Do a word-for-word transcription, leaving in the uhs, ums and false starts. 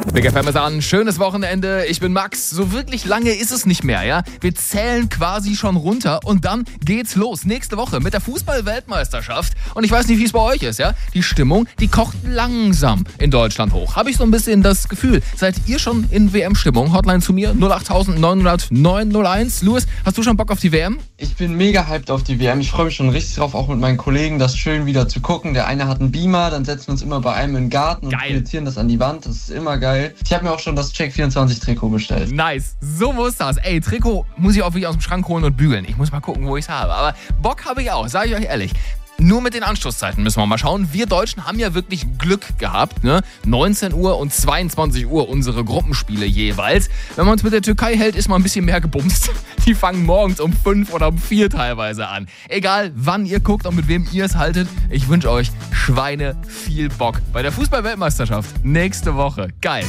Big F M ist an, schönes Wochenende, ich bin Max. So wirklich lange ist es nicht mehr, ja? Wir zählen quasi schon runter und dann geht's los. Nächste Woche mit der Fußball-Weltmeisterschaft. Und ich weiß nicht, wie es bei euch ist, ja? Die Stimmung, die kocht langsam in Deutschland hoch. Habe ich so ein bisschen das Gefühl. Seid ihr schon in W M-Stimmung? Hotline zu mir, null acht neun null neun null eins. Louis, hast du schon Bock auf die W M? Ich bin mega hyped auf die W M. Ich freue mich schon richtig drauf, auch mit meinen Kollegen, das schön wieder zu gucken. Der eine hat einen Beamer, dann setzen wir uns immer bei einem in den Garten und projizieren das an die Wand. Das ist immer geil. Ich habe mir auch schon das Check vierundzwanzig Trikot bestellt. Nice, so muss das. Ey, Trikot muss ich auch wirklich aus dem Schrank holen und bügeln. Ich muss mal gucken, wo ich es habe. Aber Bock habe ich auch, sage ich euch ehrlich. Nur mit den Anstoßzeiten müssen wir mal schauen. Wir Deutschen haben ja wirklich Glück gehabt. Ne? neunzehn Uhr und zweiundzwanzig Uhr unsere Gruppenspiele jeweils. Wenn man uns mit der Türkei hält, ist mal ein bisschen mehr gebumst. Die fangen morgens um fünf oder um vier teilweise an. Egal, wann ihr guckt und mit wem ihr es haltet. Ich wünsche euch Schweine viel Bock bei der Fußball-Weltmeisterschaft nächste Woche. Geil.